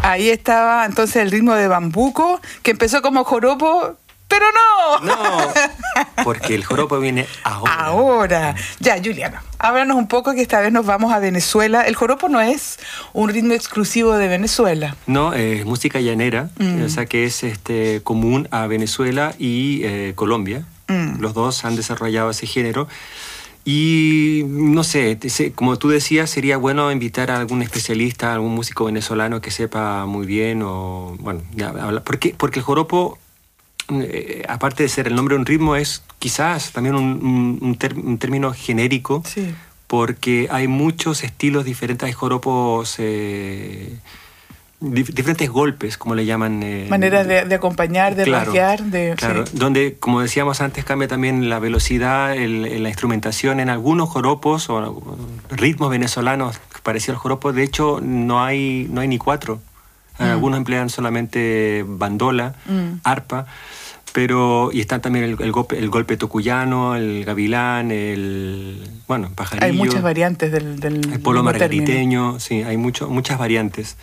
Ahí estaba entonces el ritmo de bambuco, que empezó como joropo, pero no. No, porque el joropo viene ahora. Ahora. Ya, Juliana, háblanos un poco, que esta vez nos vamos a Venezuela. El joropo no es un ritmo exclusivo de Venezuela. No, es música llanera, o sea que es común a Venezuela y Colombia. Los dos han desarrollado ese género. Y no sé, como tú decías, sería bueno invitar a algún especialista, a algún músico venezolano que sepa muy bien, o bueno, porque el joropo, aparte de ser el nombre de un ritmo, es quizás también un término genérico, Sí. porque hay muchos estilos diferentes, hay joropos, diferentes golpes, como le llaman. Maneras de acompañar, de claro, rasguear. Claro, Sí. donde, como decíamos antes, cambia también la velocidad, la instrumentación. En algunos joropos o ritmos venezolanos parecidos al joropo, de hecho, no hay ni cuatro. Algunos emplean solamente bandola, arpa, y están también el golpe tocuyano, el gavilán, el pajarillo. Hay muchas variantes del el polo margariteño, término. sí, hay muchas variantes.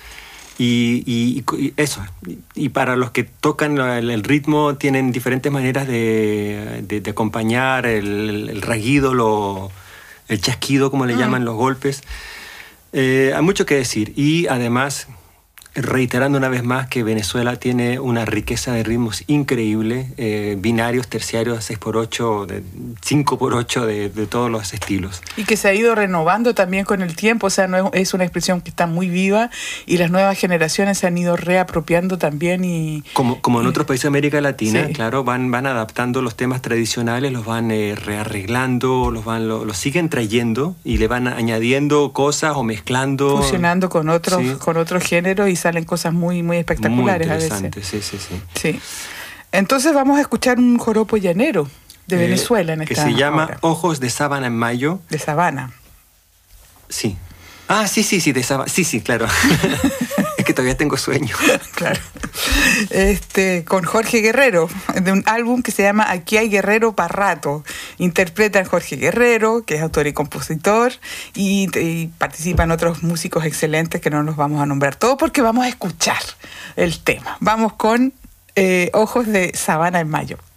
Y eso. Y para los que tocan el ritmo, tienen diferentes maneras de acompañar el rasguido, el chasquido, como le llaman los golpes. Hay mucho que decir. Y además, reiterando una vez más que Venezuela tiene una riqueza de ritmos increíble, binarios, terciarios, 6x8, 5x8 de todos los estilos. Y que se ha ido renovando también con el tiempo, o sea, no es una expresión que está muy viva, y las nuevas generaciones se han ido reapropiando también. Como en otros países de América Latina, sí. claro, van adaptando los temas tradicionales, los van rearreglando, los siguen trayendo y le van añadiendo cosas o mezclando. Fusionando con otros, sí, con otros géneros, y salen cosas muy, muy espectaculares muy a veces. Sí. Entonces vamos a escuchar un joropo llanero de Venezuela en esta que se llama obra. Ojos de Sábana en Mayo. De Sabana. Sí. Ah, sí, de Sabana. Sí, claro. Es que todavía tengo sueño. Claro. Con Jorge Guerrero, de un álbum que se llama Aquí hay Guerrero pa' rato. Interpretan Jorge Guerrero, que es autor y compositor, y participan otros músicos excelentes que no los vamos a nombrar todos porque vamos a escuchar el tema. Vamos con Ojos de Sabana en Mayo.